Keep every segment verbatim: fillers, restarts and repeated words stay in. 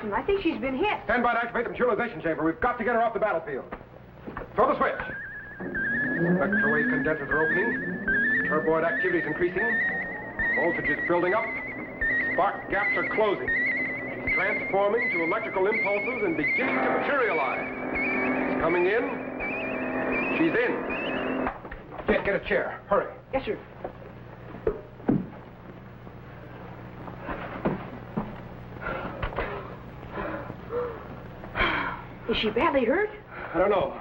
Captain. I think she's been hit. Stand by to activate the materialization chamber. We've got to get her off the battlefield. Throw the switch. Spectrowave condensers are opening. Turboid activity is increasing. Voltage is building up. Spark gaps are closing. She's transforming to electrical impulses and beginning to materialize. She's coming in. She's in. Get, get a chair. Hurry. Yes, sir. Is she badly hurt? I don't know.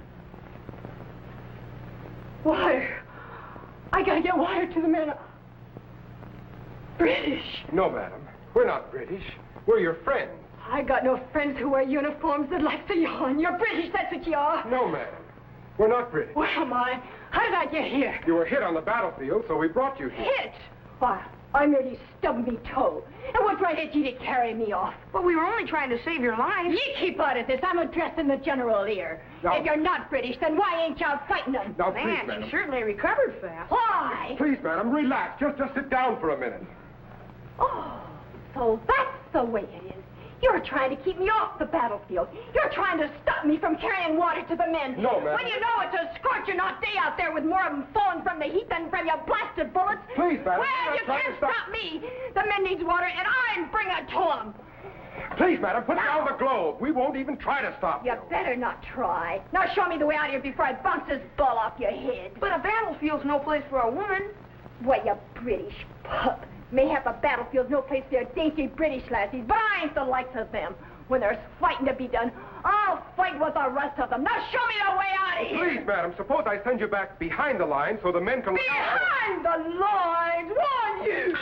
Wire. I gotta get wire to the men. British. No, madam. We're not British. We're your friends. I got no friends who wear uniforms that like to yawn. You're British, that's what you are. No, madam. We're not British. Where am I? How did I get here? You were hit on the battlefield, so we brought you here. Hit? Why, I merely stubbed me toe. And what right had you to carry me off? But we were only trying to save your life. You keep out of this. I'm addressing the general here. Now, if you're not British, then why ain't you out fighting them? Now, Man, please, madam. she certainly recovered fast. Why? Please, madam, relax. Just, just sit down for a minute. Oh, so that's the way it is. You're trying to keep me off the battlefield. You're trying to stop me from carrying water to the men. No, ma'am. When you know it's a scorching hot day out there with more of them falling from the heat than from your blasted bullets. Please, madam, Well, I'm not you trying can't to stop- stop me. The men needs water, and I'll bring it to them. Please, madam, put down the globe. We won't even try to stop you. You better not try. Now show me the way out of here before I bounce this ball off your head. But a battlefield's no place for a woman. Why, you British pup. Mayhap a battlefield's no place for your dainty British lassies, but I ain't the likes of them. When there's fighting to be done, I'll fight with the rest of them. Now show me the way out of here. Please, madam, suppose I send you back behind the line so the men can... Behind the lines, won't you?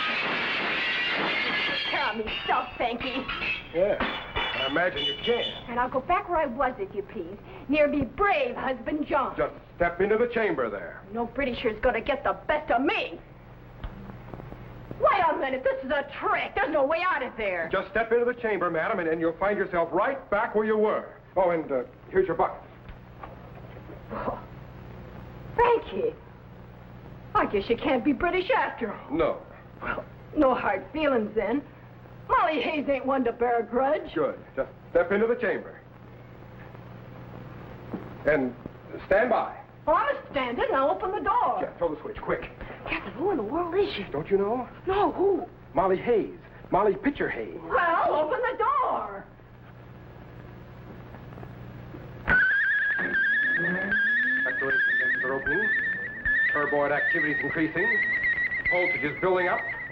Take care of me, self, thank you. Yeah, I imagine you can. And I'll go back where I was, if you please, near me brave husband John. Just step into the chamber there. No Britisher's gonna get the best of me. Wait a minute, this is a trick. There's no way out of there. Just step into the chamber, madam, and, and you'll find yourself right back where you were. Oh, and uh, here's your bucket. Oh, thank you. I guess you can't be British after all. No. Well, no hard feelings then. Molly Hayes ain't one to bear a grudge. Good. Just step into the chamber. And stand by. Oh, I'm standing. Now open the door. Yeah, throw the switch, quick. Captain, who in the world is she? Don't you know? No, who? Molly Hayes. Molly Pitcher Hayes. Well, open the door. Spectrowave condensers are opening. Turboid activity is increasing. Voltage is building up.